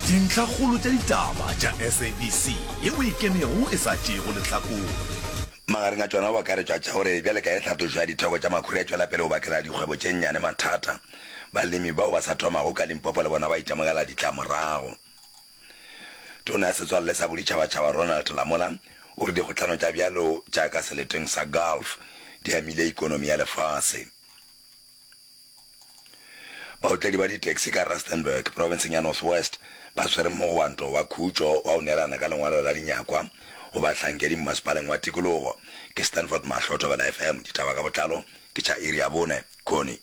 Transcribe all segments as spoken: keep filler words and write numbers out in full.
dintlha kgolo tša ditaba tša S A B C yeo e kemego e sa tšego lehlakong magareng a tšona wa ka re tšwa tša gore bjale ka e tlhatlošo ya ditheko tša makhuri a tšwela pele go bakela dikgwebo tše nnyane mathata balemi bao ba sa thomago ka Limpopo le bona ba itemogela ditlamorago. Tona ya setswalle sa boditšhabatšhaba Ronald Lamola o re dikgotlano tša bjalo jaaka seleteng sa Gulf di amile ikonomi ya lefase. Baotledi ba di-taxi ka Rustenburg provinceng ya North West ba swere mogwanto wa khutšo wa o neelana ka lengwalo la dinyakwa go bahlankedi mmasepaleng wa tikologo ke Stanford Mahlotho ba la F M ditaba ka botlalo ke tša iri ya bone Khoni.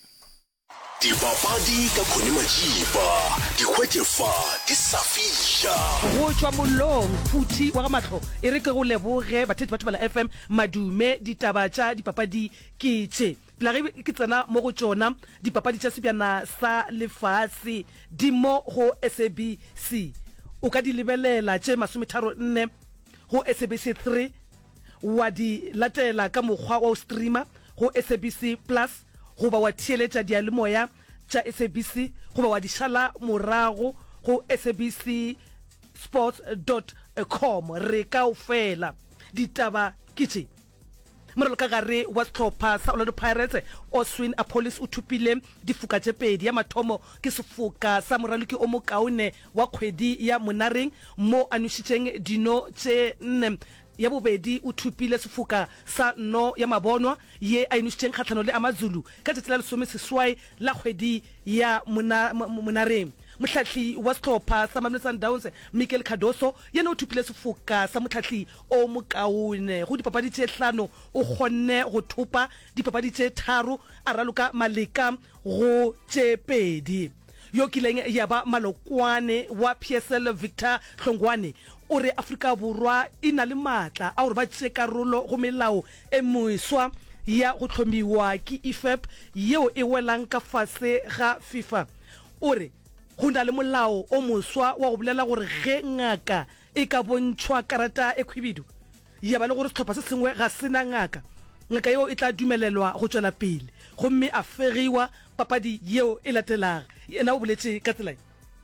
Dipapadi ka Khoni Majiba dikgwetlefa di sa fihla go tšwa mollong phuthi wa ga matlho e re ke go leboge bathethi batho ba la F M madume ditaba tša dipapadi ke tše la re ke tsena mo go tšona dipapadi tša sebjana sa lefase di mo go S A B C o ka di lebelela tše masometharo nne go S A B C three wa di latela ka mokgwa wa o streamer go S A B C plus go ba wa theeletša dialemoya tša S A B C go ba wa di šala morago go S A B C sports dot com re ka o fela ditaba ke tše moralo ka gare wa setlhopha sa Orlando Pirates Oswin Apollos o thupile difoka tše pedi ya mathomo ke sefoka sa moraloki o mokaone wa kgwedi ya monareng mo a nošitšeng dino tše nne ya bobedi o thupile sefoka sa no ya mabonwa ye a inošitšeng kgatlhano le Amazulu ka tšatši la lesome seswai la kgwedi ya monareng. Mohlahli wa setlhopha sa Mamelodi Sundowns Michael Cardoso yena o thupile sefoka sa mohlahli o mokaone go dipapadi tše hlano o kgonne go thupa dipapadi tše tharo a raloka maleka go tše pedi yo kileng ya ba malokwane wa P S L Victor Hlongwane o re Afrika Borwa e na le matla a gore ba tše karolo go melao e moeswa ya go tlhomiwa ke I F A B yeo e welang ka fase ga FIFA o re go na le molao o moswa wa go bolela gore ge ngaka e ka bontšhwa karata e khwibidu ya ba le gore setlhopha se sengwe ga sena ngaka ngaka yeo e tla dumelelwa go tšwela pele gomme a fegiwa papadi yeo e latelaga yena o boletše ka tsela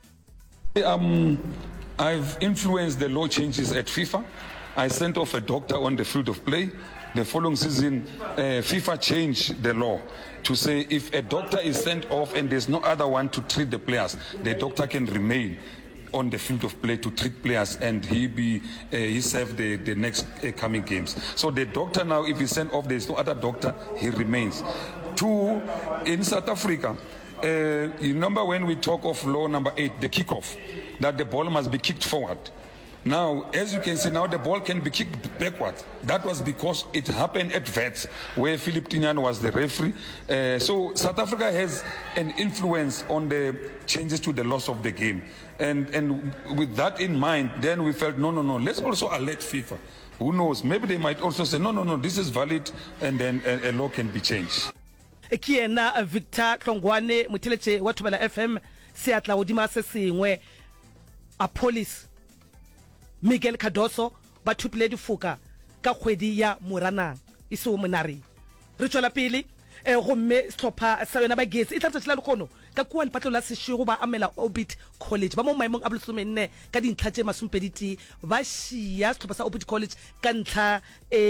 um I've influenced the law changes at FIFA. I sent off a doctor on the field of play. The following season, uh, FIFA changed the law to say if a doctor is sent off and there's no other one to treat the players, the doctor can remain on the field of play to treat players and he be uh, he serve the, the next uh, coming games. So the doctor now, if he's sent off, there's no other doctor, he remains. Two, in South Africa, uh, you remember when we talk of law number eight, the kickoff, that the ball must be kicked forward. Now, as you can see, now the ball can be kicked backwards. That was because it happened at Vets, where Philip Tinyan was the referee. Uh, so South Africa has an influence on the changes to the laws of the game. And, and with that in mind, then we felt, no, no, no, let's also alert FIFA. Who knows? Maybe they might also say, no, no, no, this is valid, and then a, a law can be changed. Ki ena Victor Hlongwane motheletše wa Thobela F M se atla godima se sengwe Apollos Miguel Cardoso ba thupile difoka ka kgwedi ya Moranang e se o monare re tšwela pele e gomme setlhopha sa yona ba getse e tla tšela lekgono ka kua lepatlo la sešego ba amela Orbit College ba mo maemong a bolesomenne ka dintlha tše masompedi ba šia setlhopha sa Orbit College ka ntlha